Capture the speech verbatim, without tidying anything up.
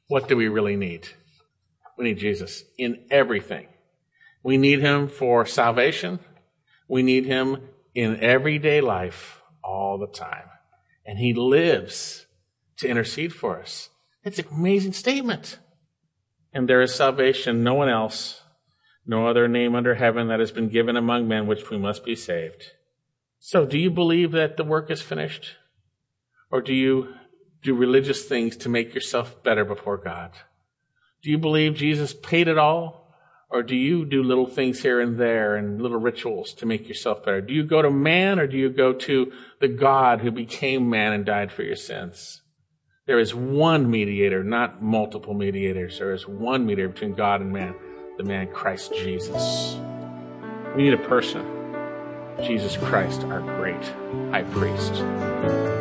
What do we really need? We need Jesus in everything. We need him for salvation. We need him in everyday life all the time. And he lives to intercede for us. It's an amazing statement. And there is salvation, no one else, no other name under heaven that has been given among men which we must be saved. So do you believe that the work is finished? Or do you do religious things to make yourself better before God? Do you believe Jesus paid it all? Or do you do little things here and there and little rituals to make yourself better? Do you go to man or do you go to the God who became man and died for your sins? There is one mediator, not multiple mediators. There is one mediator between God and man, the man Christ Jesus. We need a person, Jesus Christ, our great high priest.